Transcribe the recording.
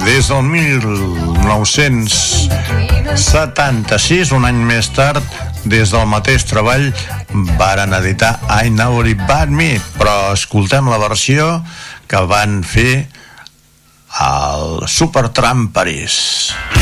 des del 1976, un any més tard, des del mateix treball, varen editar I Know It Bad Me, però escoltem la versió que van fer al Supertramp París.